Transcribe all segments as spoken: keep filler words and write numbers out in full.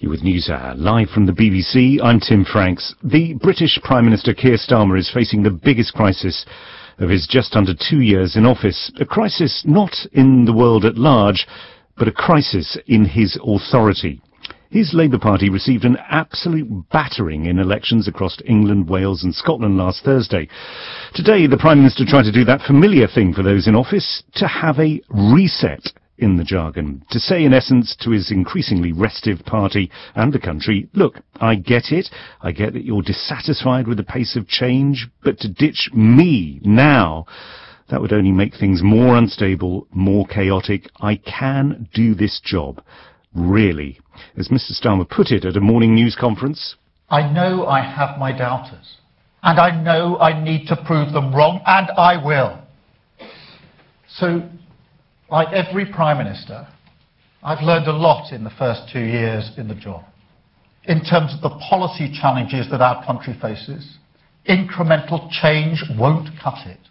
You're with NewsHour, live from the B B C. I'm Tim Franks. The British Prime Minister Keir Starmer is facing the biggest crisis of his just under two years in office. A crisis not in the world at large, but a crisis in his authority. His Labour Party received an absolute battering in elections across England, Wales and Scotland last Thursday. Today, the Prime Minister tried to do that familiar thing for those in office, to have a reset in the jargon, to say in essence to his increasingly restive party and the country, look, I get it, I get that you're dissatisfied with the pace of change, but to ditch me now, that would only make things more unstable, more chaotic. I can do this job. Really. As Mister Starmer put it at a morning news conference, I know I have my doubters, and I know I need to prove them wrong, and I will. So, like every Prime Minister, I've learned a lot in the first two years in the job. In terms of the policy challenges that our country faces, incremental change won't cut it.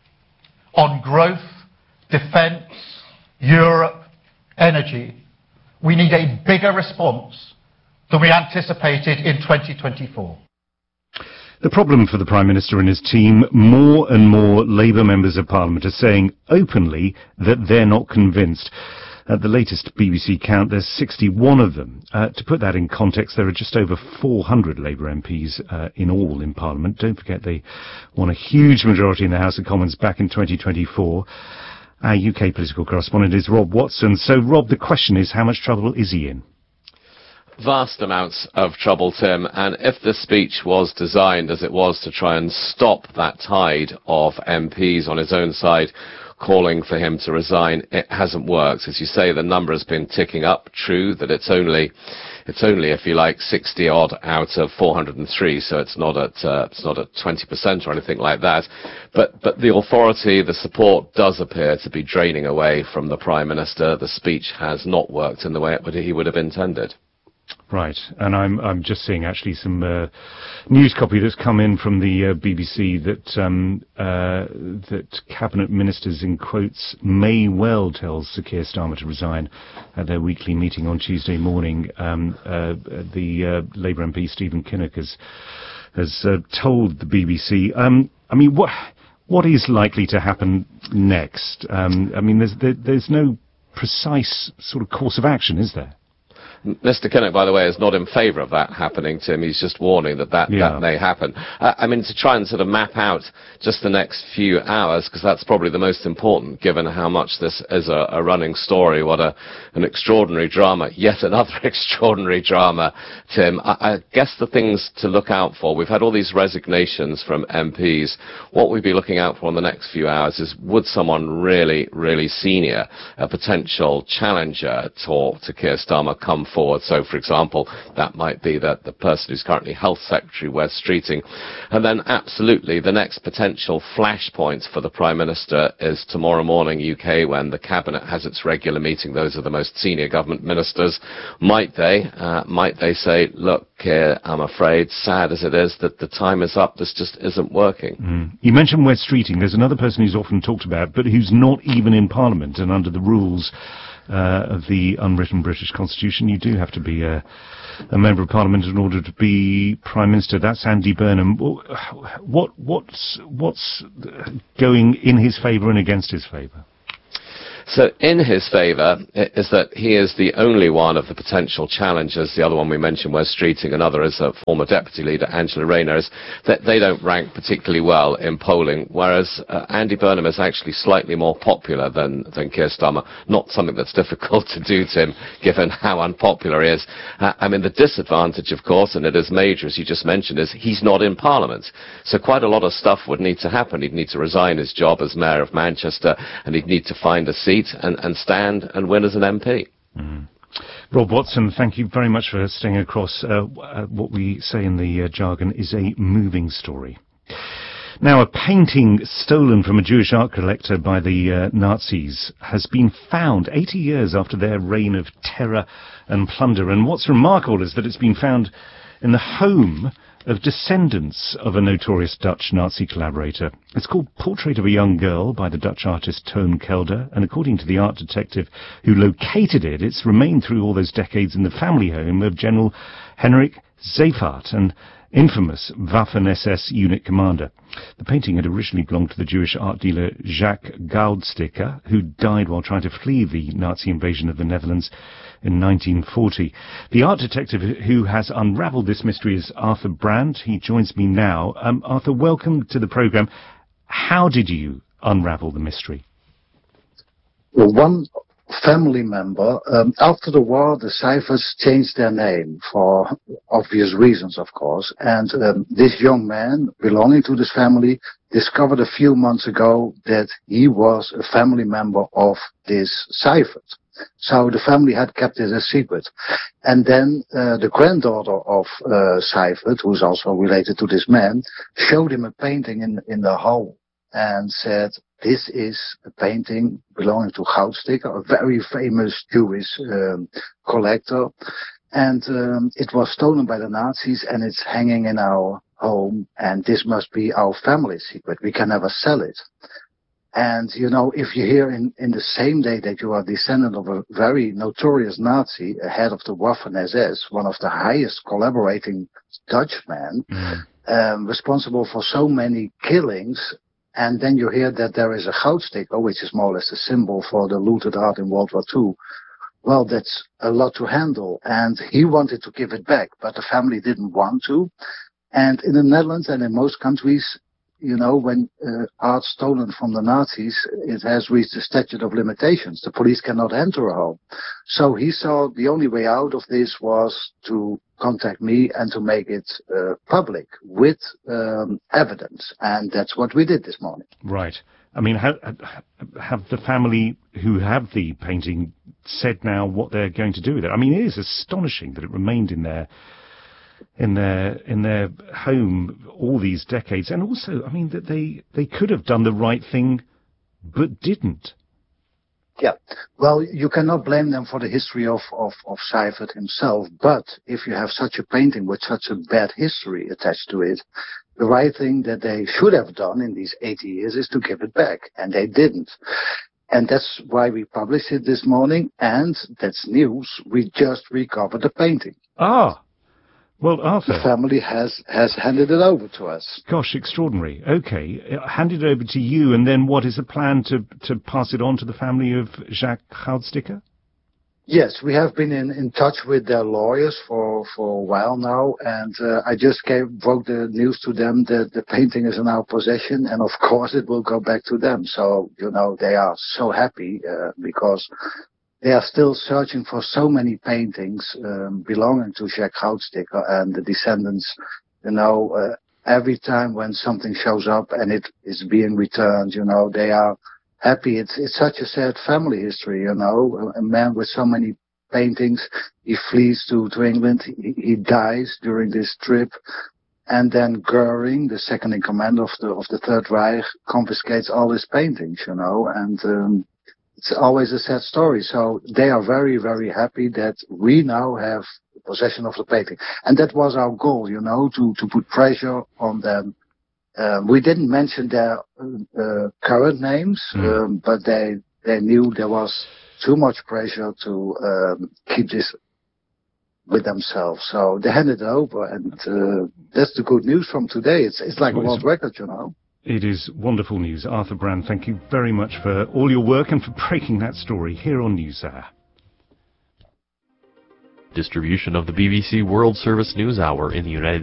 On growth, defence, Europe, energy, we need a bigger response than we anticipated in twenty twenty-four. The problem for the Prime Minister and his team, more and more Labour members of Parliament are saying openly that they're not convinced. At the latest B B C count, there's sixty-one of them. Uh, to put that in context, there are just over four hundred Labour M Ps uh, in all in Parliament. Don't forget they won a huge majority in the House of Commons back in twenty twenty-four. Our U K political correspondent is Rob Watson. So, Rob, the question is, how much trouble is he in? Vast amounts of trouble, Tim, and if the speech was designed as it was to try and stop that tide of M Ps on his own side calling for him to resign, it hasn't worked. As you say, the number has been ticking up. True that it's only, it's only, if you like, sixty odd out of four hundred and three, so it's not at, uh, it's not at twenty percent or anything like that. But, but the authority, the support does appear to be draining away from the Prime Minister. The speech has not worked in the way it, he would have intended. Right, and I'm I'm just seeing actually some uh, news copy that's come in from the uh, B B C that um, uh, that cabinet ministers, in quotes, may well tell Sir Keir Starmer to resign at their weekly meeting on Tuesday morning. Um, uh, the uh, Labour M P Stephen Kinnock has has uh, told the B B C. Um, I mean, what what is likely to happen next? Um, I mean, there's there, there's no precise sort of course of action, is there? Mister Kinnock, by the way, is not in favour of that happening, Tim. He's just warning that that, yeah. that may happen. Uh, I mean, to try and sort of map out just the next few hours, because that's probably the most important, given how much this is a, a running story. What a, an extraordinary drama. Yet another extraordinary drama, Tim. I, I guess the things to look out for, we've had all these resignations from M Ps. What we'd be looking out for in the next few hours is, would someone really, really senior, a potential challenger to, to Keir Starmer, come forward? So, for example, that might be that the person who's currently Health Secretary, Wes Streeting. And then, absolutely, the next potential flashpoint for the Prime Minister is tomorrow morning U K, when the Cabinet has its regular meeting. Those are the most senior government ministers. Might they, uh, might they say, look, Keir, I'm afraid, sad as it is, that the time is up. This just isn't working. Mm. You mentioned Wes Streeting. There's another person who's often talked about, but who's not even in Parliament, and under the rules Uh, of the unwritten British Constitution, you do have to be a, a member of Parliament in order to be Prime Minister. That's Andy Burnham. What, what's, what's going in his favour and against his favour? So in his favour is that he is the only one of the potential challengers. The other one we mentioned was Streeting, another is a former deputy leader, Angela Rayner, is that they don't rank particularly well in polling, whereas uh, Andy Burnham is actually slightly more popular than, than Keir Starmer. Not something that's difficult to do, Tim, given how unpopular he is. Uh, I mean, the disadvantage, of course, and it is major, as you just mentioned, is he's not in Parliament. So quite a lot of stuff would need to happen. He'd need to resign his job as Mayor of Manchester, and he'd need to find a seat And, and stand and win as an M P. Mm. Rob Watson, thank you very much for staying across. Uh, uh, what we say in the uh, jargon is a moving story. Now, a painting stolen from a Jewish art collector by the uh, Nazis has been found eighty years after their reign of terror and plunder. And what's remarkable is that it's been found in the home of descendants of a notorious Dutch Nazi collaborator. It's called Portrait of a Young Girl by the Dutch artist Toon Kelder, and according to the art detective who located it, it's remained through all those decades in the family home of General Henrik Seyfarth, an infamous Waffen-S S unit commander. The painting had originally belonged to the Jewish art dealer Jacques Goudsticker, who died while trying to flee the Nazi invasion of the Netherlands in nineteen forty. The art detective who has unravelled this mystery is Arthur Brand. He joins me now. Um, Arthur, welcome to the programme. How did you unravel the mystery? Well, one family member, um, after the war, the Seyfarths changed their name for obvious reasons, of course, and um, this young man belonging to this family discovered a few months ago that he was a family member of this Seyfarth. So the family had kept it a secret. And then uh, the granddaughter of uh, Seyfarth, who's also related to this man, showed him a painting in, in the hall and said, this is a painting belonging to Goudsticker, a very famous Jewish um, collector. And um, it was stolen by the Nazis and it's hanging in our home. And this must be our family secret. We can never sell it. And, you know, if you hear in, in the same day that you are descendant of a very notorious Nazi, a head of the Waffen-S S, one of the highest collaborating Dutchmen, mm. um, responsible for so many killings, and then you hear that there is a Goudsticker, which is more or less a symbol for the looted art in World War Two. Well, that's a lot to handle. And he wanted to give it back, but the family didn't want to. And in the Netherlands and in most countries, you know, when uh, art stolen from the Nazis, it has reached the statute of limitations. The police cannot enter a home. So he saw the only way out of this was to contact me and to make it uh, public with um, evidence. And that's what we did this morning. Right. I mean, have, have the family who have the painting said now what they're going to do with it? I mean, it is astonishing that it remained in their in their in their home all these decades, and also, I mean, that they they could have done the right thing but didn't. Yeah, well, you cannot blame them for the history of of, of Seyfarth himself, but if you have such a painting with such a bad history attached to it, the right thing that they should have done in these eighty years is to give it back, and they didn't. And that's why we published it this morning, and that's news, we just recovered the painting. Ah. Well, Arthur, the family has, has handed it over to us. Gosh, extraordinary. Okay, handed it over to you, and then what is the plan to, to pass it on to the family of Jacques Goudsticker? Yes, we have been in, in touch with their lawyers for, for a while now, and uh, I just gave, broke the news to them that the painting is in our possession, and of course it will go back to them. So, you know, they are so happy uh, because they are still searching for so many paintings um, belonging to Jacques Goudsticker, and the descendants, you know, uh, every time when something shows up and it is being returned, you know, they are happy. It's it's such a sad family history, you know, a, a man with so many paintings, he flees to, to England, he, he dies during this trip, and then Goering, the second in command of the of the Third Reich, confiscates all his paintings, you know, and um, it's always a sad story. So they are very, very happy that we now have possession of the painting. And that was our goal, you know, to, to put pressure on them. Um, we didn't mention their uh, current names, mm. um, but they, they knew there was too much pressure to um, keep this with themselves. So they handed it over, and uh, that's the good news from today. It's, it's like a world record, you know. It is wonderful news. Arthur Brand, thank you very much for all your work and for breaking that story here on NewsHour. Distribution of the B B C World Service News Hour in the United